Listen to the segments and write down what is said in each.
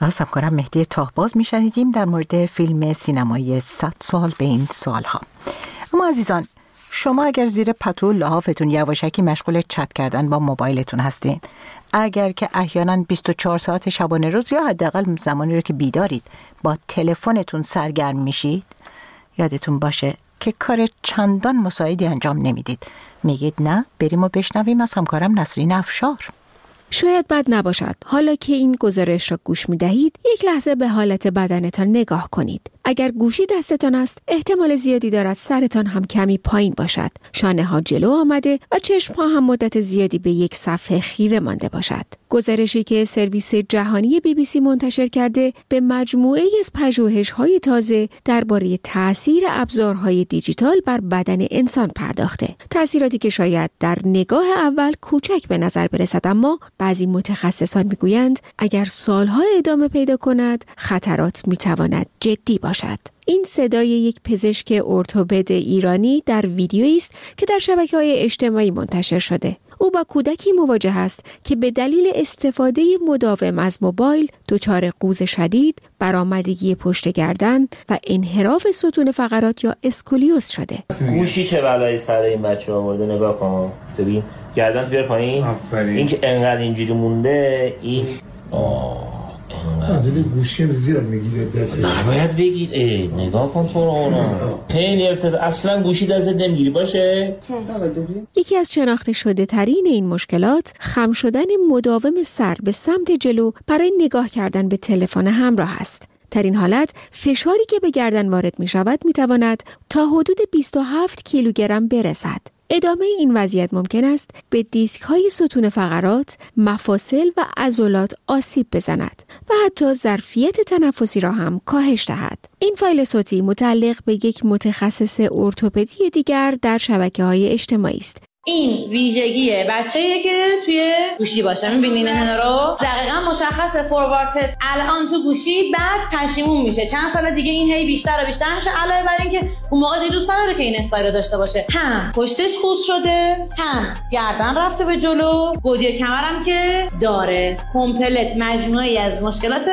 از همکارم مهدی تاهباز میشنیدیم در مورد فیلم سینمایی 100 سال به این سالها. اما عزیزان، شما اگر زیر پتو لحافتون یواشکی مشغول چت کردن با موبایلتون هستین، اگر که احیانا 24 ساعت شبانه روز یا حداقل زمانی رو که بیدارید با تلفنتون سرگرم میشید، یادتون باشه که کار چندان مساعدی انجام نمیدید. میگید نه، بریم و بشنویم از همکارم نسرین افشار. شاید بد نباشد حالا که این گزارش را گوش می دهید یک لحظه به حالت بدنتان نگاه کنید. اگر گوشی دستتان است احتمال زیادی دارد سرتان هم کمی پایین باشد، شانه ها جلو آمده و چشم ها هم مدت زیادی به یک صفحه خیره مانده باشد. گزارشی که سرویس جهانی BBC منتشر کرده به مجموعه از پژوهش‌های تازه درباره تأثیر ابزارهای دیجیتال بر بدن انسان پرداخته. تأثیراتی که شاید در نگاه اول کوچک به نظر برسد، اما بعضی متخصصان میگویند اگر سالها ادامه پیدا کند خطرات میتواند جدی باشد. این صدای یک پزشک ارتوپد ایرانی در ویدیویی است که در شبکه‌های اجتماعی منتشر شده. او با کودکی مواجه است که به دلیل استفاده مداوم از موبایل دچار قوز شدید، برآمدگی پشت گردن و انحراف ستون فقرات یا اسکولیوز شده. گوشی چه بلایی سر این بچه آورده، نگاه کن. ببین گردن بیار پایین. این که انقدر اینجوری مونده، این دیدی گوشیم زیاد میگیره دست. نباید بگیر. نگاه کن تو رو. خیلی اصلا گوشی دست نمیگیری باشه. یکی از شناخته شده ترین این مشکلات خم شدن مداوم سر به سمت جلو برای نگاه کردن به تلفن همراه است. در این حالت فشاری که به گردن وارد می شود می تواند تا حدود 27 کیلوگرم برسد. ادامه این وضعیت ممکن است به دیسک های ستون فقرات، مفاصل و عضلات آسیب بزند و حتی ظرفیت تنفسی را هم کاهش دهد. این فایل صوتی متعلق به یک متخصص ارتوپدی دیگر در شبکه‌های اجتماعی است. این ویژگی بچه‌ایه که توی گوشی باشه. می‌بینین اینا رو؟ دقیقاً مشخصه فوروارد هد الان تو گوشی، بعد پشیمون میشه. چند سال دیگه این هی بیشتر و بیشتر میشه، علاوه بر این که اون موقع دوست نداره که این استایل رو داشته باشه. هم پشتش خوس شده، هم گردن رفته به جلو، گودی کمرم که داره. کامپلت مجموعه‌ای از مشکلات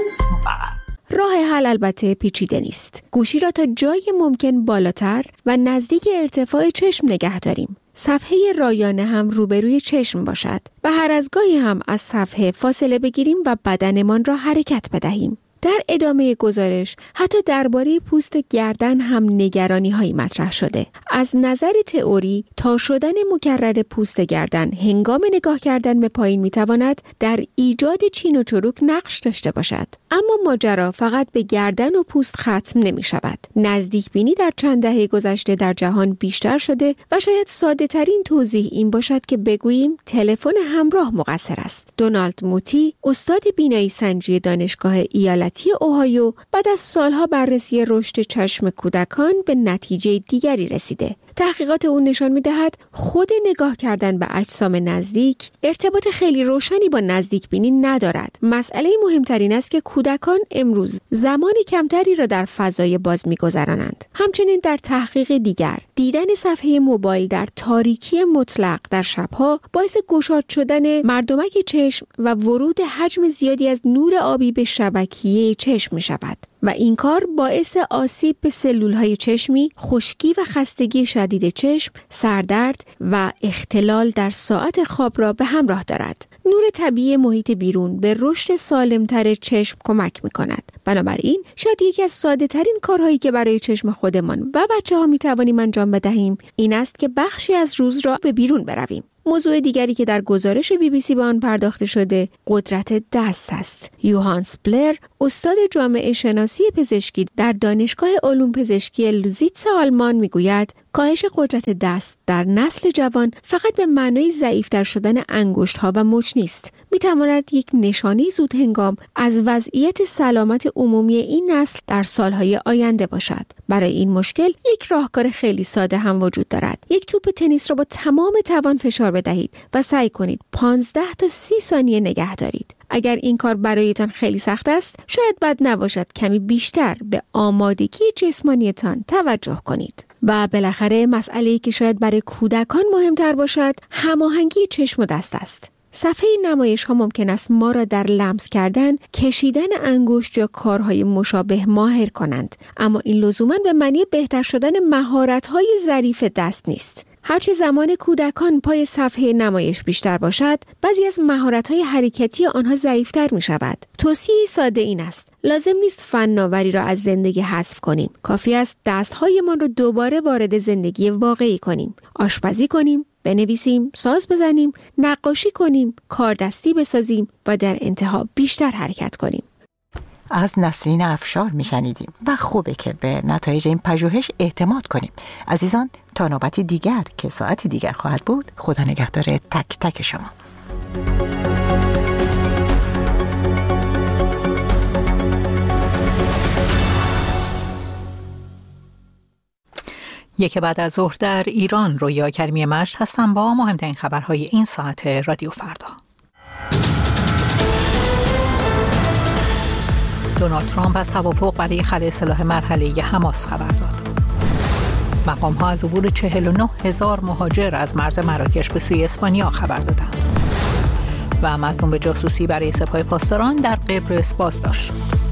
فقط. راه حل البته پیچیده نیست. گوشی را تا جای ممکن بالاتر و نزدیک ارتفاع چشم نگه داریم. صفحه رایانه هم روبروی چشم باشد و هر از گاهی هم از صفحه فاصله بگیریم و بدنمان را حرکت بدهیم. در ادامه گزارش حتی درباره پوست گردن هم نگرانی هایی مطرح شده. از نظر تئوری تا شدن مکرر پوست گردن هنگام نگاه کردن به پایین میتواند در ایجاد چین و چروک نقش داشته باشد. اما ماجرا فقط به گردن و پوست ختم نمی شود. نزدیک بینی در چند دهه گذشته در جهان بیشتر شده و شاید ساده ترین توضیح این باشد که بگوییم تلفن همراه مقصر است. دونالد موتی، استاد بینایی سنجی دانشگاه ایالتی اوهایو، بعد از سالها بررسی رشد چشم کودکان به نتیجه دیگری رسیده. تحقیقات او نشان می‌دهد خود نگاه کردن به اجسام نزدیک ارتباط خیلی روشنی با نزدیک بینی ندارد. مسئله مهمترین است که کودکان امروز زمان کمتری را در فضای باز می‌گذرانند. همچنین در تحقیق دیگر، دیدن صفحه موبایل در تاریکی مطلق در شب‌ها باعث گشاد شدن مردمک چشم و ورود حجم زیادی از نور آبی به شبکیه چشم می‌شود و این کار باعث آسیب به سلول‌های چشمی، خشکی و خستگی شدید چشم، سردرد و اختلال در ساعت خواب را به همراه دارد. نور طبیعی محیط بیرون به رشد سالمتر چشم کمک می‌کند. بنابراین شاید یکی از ساده‌ترین کارهایی که برای چشم خودمان و بچه‌ها می‌توانیم انجام بدهیم این است که بخشی از روز را به بیرون برویم. موضوع دیگری که در گزارش BBC به آن پرداخته شده قدرت دست است. یوهانس بلر، استاد جامعه شناسی پزشکی در دانشگاه علوم پزشکی لوزیتس آلمان میگوید کاهش قدرت دست در نسل جوان فقط به معنای ضعیف‌تر شدن انگشت‌ها و مچ نیست. می‌تواند یک نشانه زود هنگام از وضعیت سلامت عمومی این نسل در سالهای آینده باشد. برای این مشکل یک راهکار خیلی ساده هم وجود دارد. یک توپ تنیس را با تمام توان فشار بدهید و سعی کنید 15 تا 30 ثانیه نگه دارید. اگر این کار برایتان خیلی سخت است، شاید بد نباشد کمی بیشتر به آمادگی جسمانیتان توجه کنید. و بالاخره مسئله‌ای که شاید برای کودکان مهمتر باشد، هماهنگی چشم و دست است. صفحه نمایش ها ممکن است ما را در لمس کردن، کشیدن انگشت یا کارهای مشابه ماهر کنند، اما این لزوماً به معنی بهتر شدن مهارت‌های ظریف دست نیست. هرچه زمان کودکان پای صفحه نمایش بیشتر باشد، بعضی از مهارت‌های حرکتی آنها ضعیف‌تر می‌شود. توصیه ساده این است: لازم نیست فناوری را از زندگی حذف کنیم. کافی است دست‌هایمان را دوباره وارد زندگی واقعی کنیم. آشپزی کنیم، بنویسیم، ساز بزنیم، نقاشی کنیم، کاردستی بسازیم و در انتها بیشتر حرکت کنیم. از نسرین افشار میشنیدیم و خوبه که به نتایج این پژوهش اعتماد کنیم. عزیزان، تا نوبتی دیگر که ساعتی دیگر خواهد بود، خدا نگهدار تک تک شما. یک بعد از ظهر در ایران، رویا کریمی مجد هستم با مهمترین خبرهای این ساعت رادیو فردا. دونالد ترامپ از توافق برای خلع سلاح مرحله حماس خبر داد. مقام‌ها از عبور 49,000 مهاجر از مرز مراکش به سوی اسپانیا خبر دادند. و مظنون به جاسوسی برای سپاه پاسداران در قبرس بازداشت شد.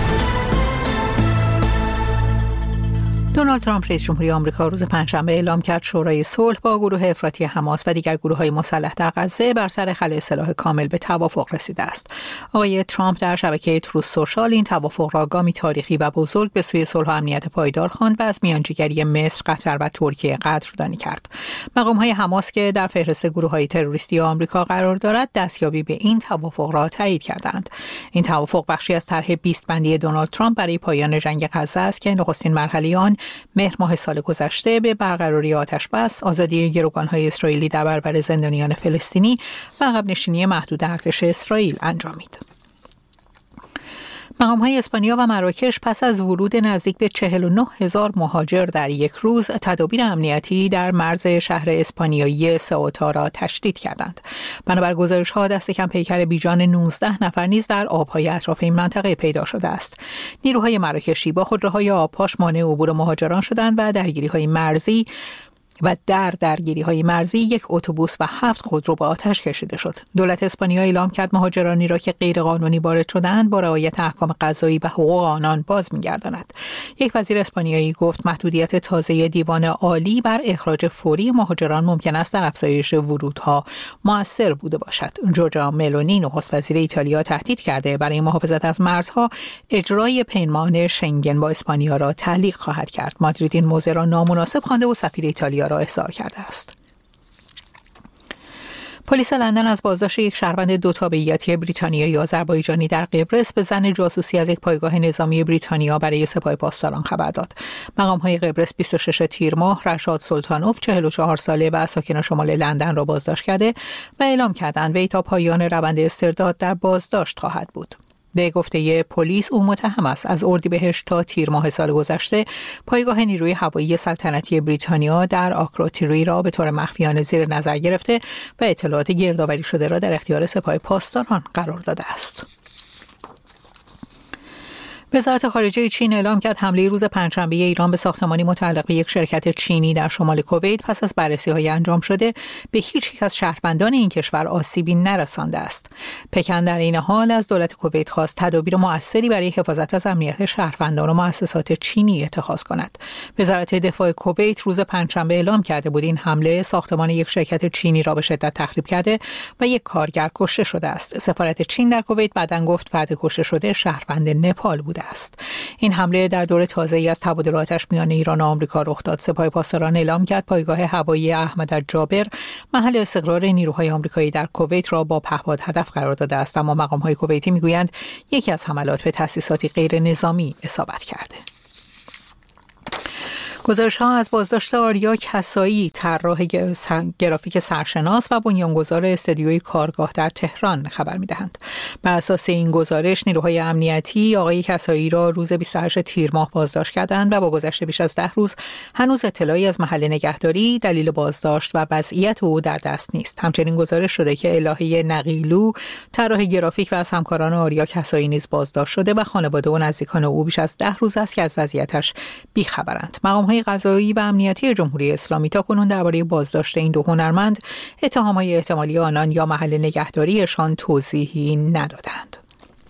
دونالد ترامپ رئیس جمهوری آمریکا روز پنجشنبه اعلام کرد شورای صلح با گروه افراطی حماس و دیگر گروه‌های مسلح در غزه بر سر خلع سلاح کامل به توافق رسیده است. آقای ترامپ در شبکه تروث سوشال این توافق را گامی تاریخی و بزرگ به سوی صلح و امنیت پایدار خواند و از میانجیگری مصر، قطر و ترکیه قدردانی کرد. مقام‌های حماس که در فهرست گروه‌های تروریستی آمریکا قرار دارد، دستیابی به این توافق را تایید کردند. این توافق بخشی از طرح 20 بندی دونالد ترامپ برای پایان جنگ غزه است که نخستین مرحله آن مهر ماه سال گذشته به برقراری آتش‌بس، آزادی گروگان‌های اسرائیلی در برابر زندانیان فلسطینی و عقب‌نشینی محدود ارتش اسرائیل انجامید. مقام‌های اسپانیا و مراکش پس از ورود نزدیک به 49,000 مهاجر در یک روز، تدابیر امنیتی در مرز شهر اسپانیایی سئوتا را تشدید کردند. بنابر گزارش‌ها، دست کم پیکر بیجان 19 نفر نیز در آب‌های اطراف این منطقه پیدا شده است. نیروهای مراکشی با خودروهای آبپاش مانع عبور مهاجران شدند و درگیری‌های مرزی یک اتوبوس و 7 خودرو به آتش کشیده شد. دولت اسپانیا اعلام کرد مهاجرانی را که غیرقانونی وارد شدند با رعایت احکام قضایی و حقوق آنان باز می‌گرداند. یک وزیر اسپانیایی گفت محدودیت تازه دیوان عالی بر اخراج فوری مهاجران ممکن است در افزایش ورودها مؤثر بوده باشد. جورجا ملونی نخست وزیر ایتالیا تهدید کرده برای محافظت از مرزها اجرای پیمان شنگن با اسپانیا را تعلیق خواهد کرد. مادرید این موضوع را نامناسب خوانده و سفیر ایتالیا را احضار کرده است. پلیس لندن از بازداشت یک شهروند دو تابعیتی بریتانیایی آذربایجانی در قبرس به ظن جاسوسی از یک پایگاه نظامی بریتانیا برای سپاه پاسداران خبر داد. مقام‌های قبرس 26 تیر ماه رشاد سلطانوف 44 ساله و ساکن شمال لندن را بازداشت کرده و اعلام کردند وی تا پایان روند استرداد در بازداشت خواهد بود. به گفته پلیس او متهم است از اردیبهشت تا تیر ماه سال گذشته پایگاه نیروی هوایی سلطنتی بریتانیا در آکروتیری را به طور مخفیانه زیر نظر گرفته و اطلاعات گردآوری شده را در اختیار سپاه پاسداران قرار داده است. وزارت خارجه چین اعلام کرد حمله روز پنجشنبه ایران به ساختمانی متعلق به یک شرکت چینی در شمال کویت پس از بررسی‌های انجام شده به هیچ یک از شهروندان این کشور آسیبی نرسانده است. پکن در این حال از دولت کویت خواست تدابیر مؤثری برای حفاظت از امنیت شهروندان و مؤسسات چینی اتخاذ کند. وزارت دفاع کویت روز پنجشنبه اعلام کرده بود این حمله ساختمان یک شرکت چینی را به شدت تخریب کرده و یک کارگر کشته شده است. سفارت چین در کویت بعداً گفت فرد کشته شده شهروند نپال بود است. این حمله در دور تازه‌ای از تبادل آتش میان ایران و آمریکا رخ داد. سپاه پاسداران اعلام کرد پایگاه هوایی احمد جابر محل استقرار نیروهای آمریکایی در کویت را با پهپاد هدف قرار داده است، اما مقام‌های کویتی میگویند یکی از حملات به تأسیساتی غیر نظامی اصابت کرده. گزارش‌ها از بازداشت آریا کسایی، طراح گرافیک سرشناس و بنیانگذار استدیوی کارگاه در تهران خبر می‌دهند. بر اساس این گزارش نیروهای امنیتی آقای کسایی را روز 28 تیر ماه بازداشت کردند و با گذشت بیش از 10 روز هنوز اطلاعی از محل نگهداری، دلیل بازداشت و وضعیت او در دست نیست. همچنین گزارش شده که الهه نقیلو، طراح گرافیک و از همکاران آریا کسایی نیز بازداشت شده و خانواده و نزدیکان او بیش از 10 روز است که از وضعیتش بی‌خبرند. مقام‌های سازمان‌های قضایی و امنیتی جمهوری اسلامی تاکنون درباره بازداشت این دو هنرمند، اتهام‌های احتمالی آنان یا محل نگهداریشان توضیحی ندادند.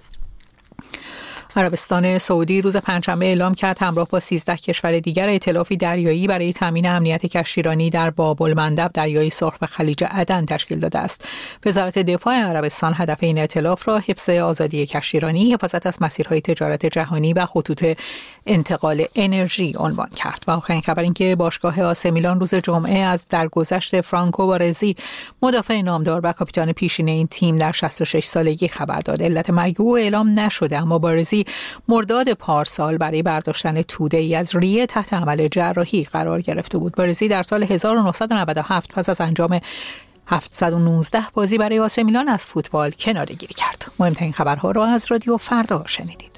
عربستان سعودی روز پنجشنبه اعلام کرد همراه با 13 کشور دیگر ائتلافی دریایی برای تامین امنیت کشتیرانی در باب المندب دریای سرخ و خلیج عدن تشکیل داده است. وزارت دفاع عربستان هدف این ائتلاف را حفظ آزادی کشتیرانی، حفاظت از مسیرهای تجارت جهانی و خطوط انتقال انرژی عنوان کرد. و آخرین خبر این که باشگاه آس میلان روز جمعه از درگذشت فرانکو بارزی، مدافع نامدار و کاپیتان پیشین این تیم در 66 سالگی خبر داد. علت مرگ او اعلام نشده، اما بارزی مرداد پارسال برای برداشتن توده‌ای از ریه تحت عمل جراحی قرار گرفته بود. بارزی در سال 1997 پس از انجام 719 بازی برای آس میلان از فوتبال کناره‌گیری کرد. مهمترین خبرها را از رادیو فردا شنیدید.